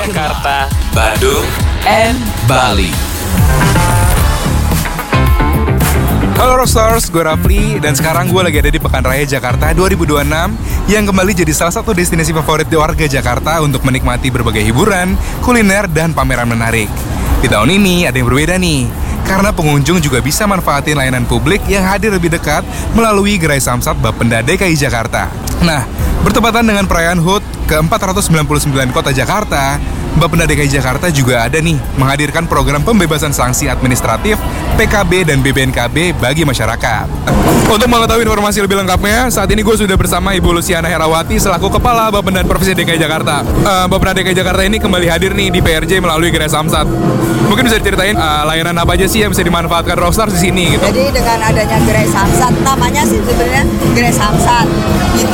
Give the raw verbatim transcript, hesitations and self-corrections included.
Jakarta, Bandung, and Bali. Halo Rockstars, gue Rafli dan sekarang gue lagi ada di Pekan Raya Jakarta dua ribu dua puluh enam yang kembali jadi salah satu destinasi favorit di warga Jakarta untuk menikmati berbagai hiburan, kuliner, dan pameran menarik. Di tahun ini ada yang berbeda nih, karena pengunjung juga bisa manfaatin layanan publik yang hadir lebih dekat melalui Gerai Samsat Bapenda D K I Jakarta. Nah, bertepatan dengan perayaan H U T ke empat ratus sembilan puluh sembilan Kota Jakarta, Bapenda D K I Jakarta juga ada nih menghadirkan program pembebasan sanksi administratif P K B dan B B N K B bagi masyarakat. Untuk mengetahui informasi lebih lengkapnya, saat ini gue sudah bersama Ibu Luciana Herawati selaku Kepala Bapenda Provinsi D K I Jakarta. Uh, Bapenda D K I Jakarta ini kembali hadir nih di P R J melalui Gerai Samsat. Mungkin bisa diceritain uh, layanan apa aja sih yang bisa dimanfaatkan Rockstars di sini gitu. Jadi dengan adanya Gerai Samsat, namanya sih sebenarnya Gerai Samsat. Itu